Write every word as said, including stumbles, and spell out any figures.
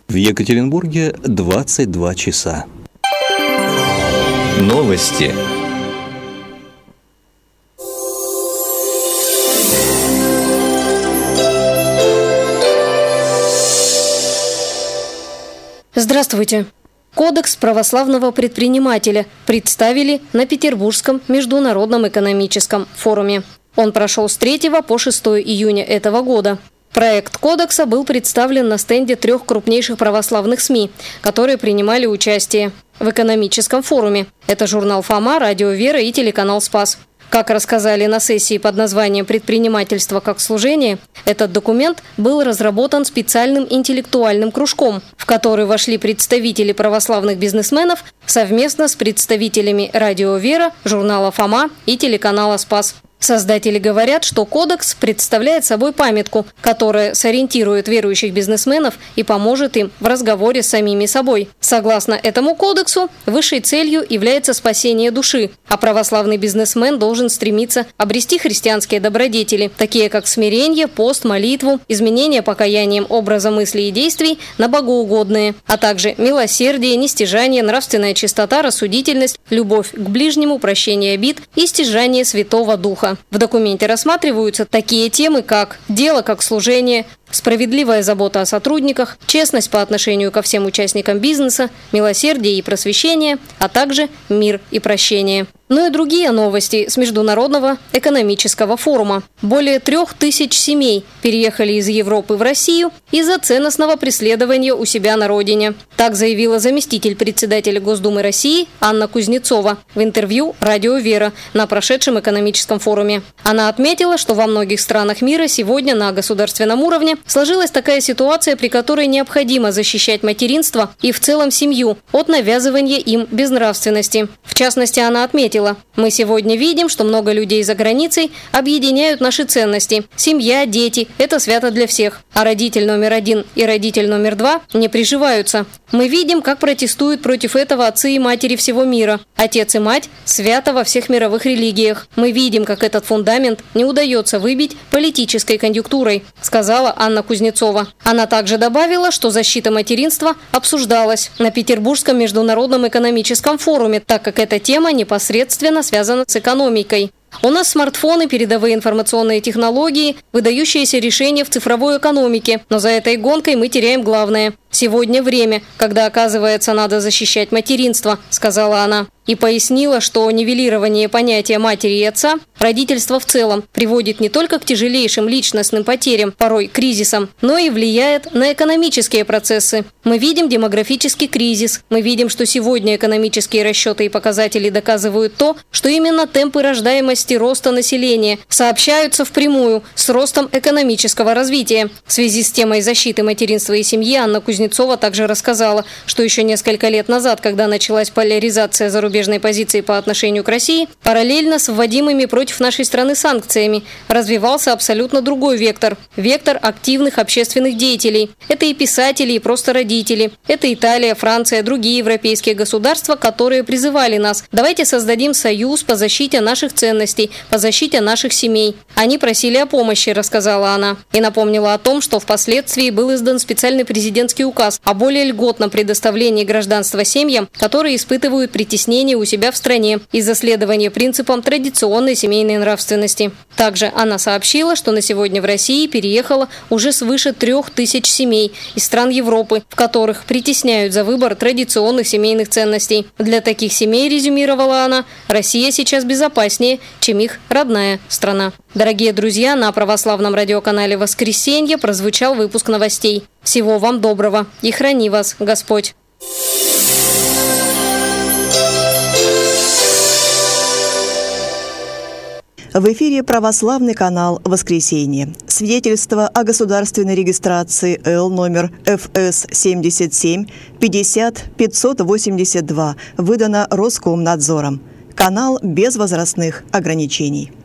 В Екатеринбурге двадцать два часа. Новости. Здравствуйте. Кодекс православного предпринимателя представили на Петербургском международном экономическом форуме. Он прошел с третьего по шестое июня этого года. Проект кодекса был представлен на стенде трех крупнейших православных СМИ, которые принимали участие в экономическом форуме. Это журнал «Фома», радио «Вера» и телеканал «Спас». Как рассказали на сессии под названием «Предпринимательство как служение», этот документ был разработан специальным интеллектуальным кружком, в который вошли представители православных бизнесменов совместно с представителями радио «Вера», журнала «Фома» и телеканала «Спас». Создатели говорят, что кодекс представляет собой памятку, которая сориентирует верующих бизнесменов и поможет им в разговоре с самими собой. Согласно этому кодексу, высшей целью является спасение души, а православный бизнесмен должен стремиться обрести христианские добродетели, такие как смирение, пост, молитву, изменение покаянием образа мыслей и действий на богоугодные, а также милосердие, нестяжание, нравственная чистота, рассудительность, любовь к ближнему, прощение обид и стяжание Святого Духа. В документе рассматриваются такие темы, как дело как служение, справедливая забота о сотрудниках, честность по отношению ко всем участникам бизнеса, милосердие и просвещение, а также мир и прощение. Ну и другие новости с Международного экономического форума. Более трех тысяч семей переехали из Европы в Россию из-за ценностного преследования у себя на родине. Так заявила заместитель председателя Госдумы России Анна Кузнецова в интервью радио «Вера» на прошедшем экономическом форуме. Она отметила, что во многих странах мира сегодня на государственном уровне сложилась такая ситуация, при которой необходимо защищать материнство и в целом семью от навязывания им безнравственности. В частности, она отметила: мы сегодня видим, что много людей за границей объединяют наши ценности. Семья, дети – это свято для всех. А родитель номер один и родитель номер два не приживаются. Мы видим, как протестуют против этого отцы и матери всего мира. Отец и мать – свято во всех мировых религиях. Мы видим, как этот фундамент не удается выбить политической конъюнктурой, сказала Анна Кузнецова. Она также добавила, что защита материнства обсуждалась на Петербургском международном экономическом форуме, так как эта тема непосредственно связана с экономикой. У нас смартфоны, передовые информационные технологии, выдающиеся решения в цифровой экономике, но за этой гонкой мы теряем главное. Сегодня время, когда, оказывается, надо защищать материнство, сказала она. И пояснила, что нивелирование понятия матери и отца, родительство в целом, приводит не только к тяжелейшим личностным потерям, порой кризисам, но и влияет на экономические процессы. Мы видим демографический кризис. Мы видим, что сегодня экономические расчеты и показатели доказывают то, что именно темпы рождаемости роста населения сообщаются впрямую с ростом экономического развития. В связи с темой защиты материнства и семьи Анна Кузнецова также рассказала, что еще несколько лет назад, когда началась поляризация зарубежной позиции по отношению к России, параллельно с вводимыми против нашей страны санкциями развивался абсолютно другой вектор – вектор активных общественных деятелей. Это и писатели, и просто родители. Это Италия, Франция, другие европейские государства, которые призывали нас: давайте создадим союз по защите наших ценностей, по защите наших семей. Они просили о помощи, рассказала она. И напомнила о том, что впоследствии был издан специальный президентский указ о более льготном предоставлении гражданства семьям, которые испытывают притеснение у себя в стране из-за следования принципам традиционной семейной нравственности. Также она сообщила, что на сегодня в России переехало уже свыше трех тысяч семей из стран Европы, в которых притесняют за выбор традиционных семейных ценностей. Для таких семей, резюмировала она, Россия сейчас безопаснее, чем их родная страна. Дорогие друзья, на православном радиоканале «Воскресенье» прозвучал выпуск новостей. Всего вам доброго и храни вас Господь! В эфире православный канал «Воскресенье». Свидетельство о государственной регистрации Л номер Ф С семьдесят семь пятьдесят пятьсот восемьдесят два выдано Роскомнадзором. Канал без возрастных ограничений.